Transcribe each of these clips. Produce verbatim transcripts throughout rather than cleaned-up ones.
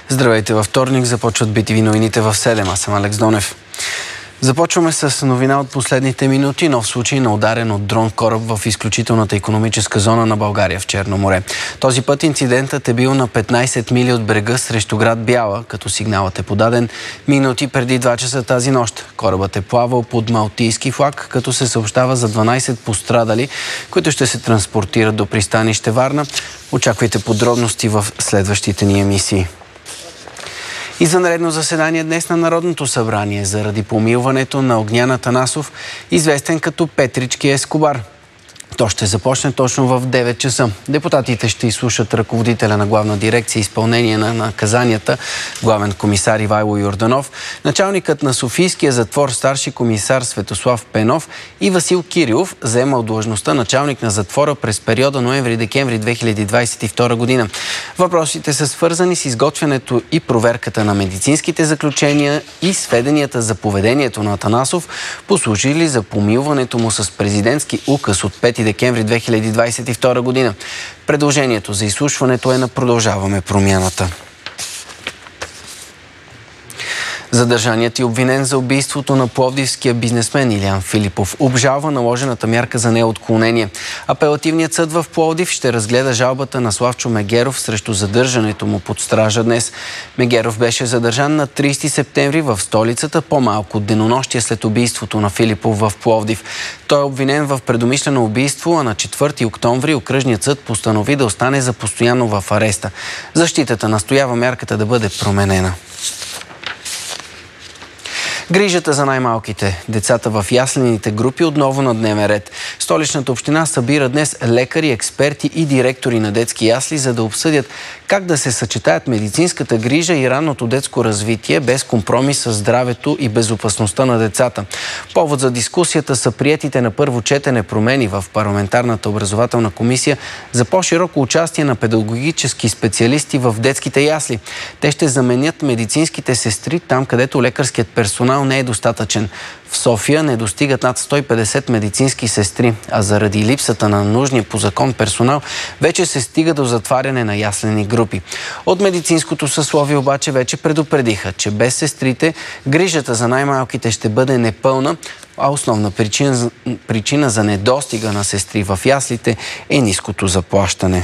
Здравейте, във вторник започват би ти ви новините в седем. Аз съм Алекс Донев. Започваме с новина от последните минути. Нов случай на ударен от дрон кораб в изключителната икономическа зона на България в Черно море. Този път инцидентът е бил на петнайсет мили от брега срещу град Бяла, като сигналът е подаден минути преди два часа тази нощ. Корабът е плавал под малтийски флаг, като се съобщава за дванайсет пострадали, които ще се транспортират до пристанище Варна. Очаквайте подробности в следващите ни емисии. Извънредно заседание днес на Народното събрание заради помилването на Огнян Атанасов, известен като Петрички Ескобар. То ще започне точно в девет часа. Депутатите ще изслушат ръководителя на Главна дирекция изпълнение на наказанията, главен комисар Ивайло Йорданов, началникът на Софийския затвор старши комисар Светослав Пенов и Васил Кирилов, заемал длъжността началник на затвора през периода ноември-декември две хиляди двайсет и втора година. Въпросите са свързани с изготвянето и проверката на медицинските заключения и сведенията за поведението на Атанасов, послужили за помилването му с президентски указ от пети декември две хиляди двайсет и втора година. Предложението за изслушването е на Продължаваме промяната. Задържаният и обвинен за убийството на пловдивския бизнесмен Илиян Филипов обжалва наложената мярка за неотклонение. Апелативният съд в Пловдив ще разгледа жалбата на Славчо Мегеров срещу задържането му под стража днес. Мегеров беше задържан на трийсети септември в столицата, по-малко от денонощие след убийството на Филипов в Пловдив. Той е обвинен в предумишлено убийство, а на четвърти октомври окръжният съд постанови да остане за постоянно в ареста. Защитата настоява мярката да бъде променена. Грижата за най-малките, децата в яслените групи, отново на дневен ред. Столичната община събира днес лекари, експерти и директори на детски ясли, за да обсъдят как да се съчетаят медицинската грижа и ранното детско развитие без компромис с здравето и безопасността на децата. Повод за дискусията са приетите на първо четене промени в парламентарната образователна комисия за по-широко участие на педагогически специалисти в детските ясли. Те ще заменят медицинските сестри там, където лекарският персонал не е достатъчен. В София не достигат над сто и петдесет медицински сестри, а заради липсата на нужния по закон персонал вече се стига до затваряне на яслени групи. От медицинското съсловие обаче вече предупредиха, че без сестрите грижата за най-малките ще бъде непълна, а основна причина, причина за недостига на сестри в яслите е ниското заплащане.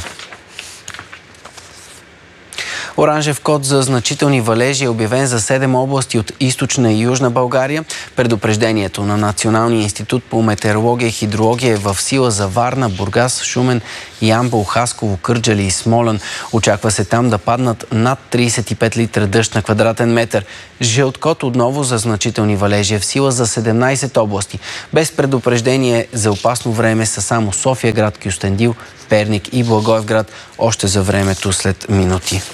Оранжев код за значителни валежи е обявен за седем области от източна и южна България. Предупреждението на Националния институт по метеорология и хидрология е в сила за Варна, Бургас, Шумен, Ямбол, Хасково, Кърджали и Смолян. Очаква се там да паднат над трийсет и пет литра дъжд на квадратен метър. Жълт код отново за значителни валежи е в сила за седемнайсет области. Без предупреждение за опасно време са само София град, Кюстендил, Перник и Благоевград още за времето след минути.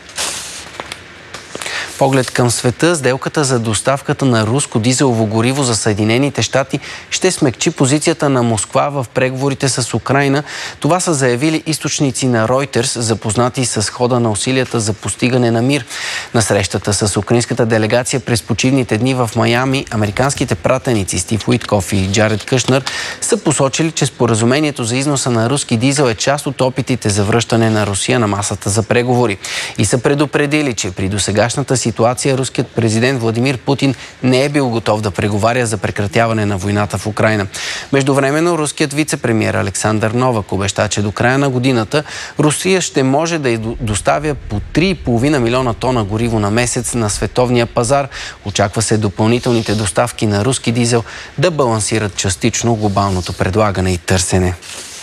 Поглед към света, сделката за доставката на руско дизелово гориво за Съединените щати ще смекчи позицията на Москва в преговорите с Украйна. Това са заявили източници на Reuters, запознати с хода на усилията за постигане на мир. На срещата с украинската делегация през почивните дни в Майами, американските пратеници Стив Уиткоф и Джаред Кушнер са посочили, че споразумението за износа на руски дизел е част от опитите за връщане на Русия на масата за преговори. И са предупредили, че при досегашната ситуация ситуация руският президент Владимир Путин не е бил готов да преговаря за прекратяване на войната в Украйна. Междувременно руският вице-премиер Александър Новак обеща, че до края на годината Русия ще може да доставя по три и половина милиона тона гориво на месец на световния пазар. Очаква се допълнителните доставки на руски дизел да балансират частично глобалното предлагане и търсене.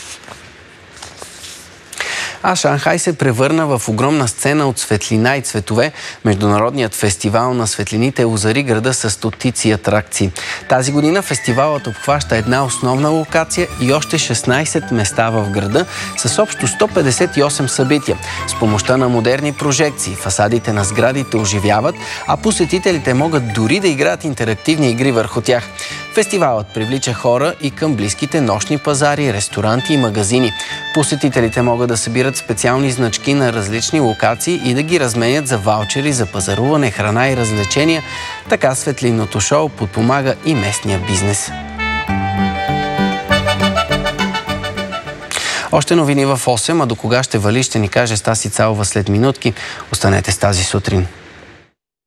А Шанхай се превърна в огромна сцена от светлина и цветове. Международният фестивал на светлините озари града с стотици атракции. Тази година фестивалът обхваща една основна локация и още шестнайсет места в града с общо сто петдесет и осем събития. С помощта на модерни прожекции фасадите на сградите оживяват, а посетителите могат дори да играят интерактивни игри върху тях. Фестивалът привлича хора и към близките нощни пазари, ресторанти и магазини. Посетителите могат да събират специални значки на различни локации и да ги разменят за ваучери за пазаруване, храна и развлечения. Така светлинното шоу подпомага и местния бизнес. Още новини в осем, а до кога ще вали, ще ни каже Стаси Цалова след минутки. Останете с тази сутрин.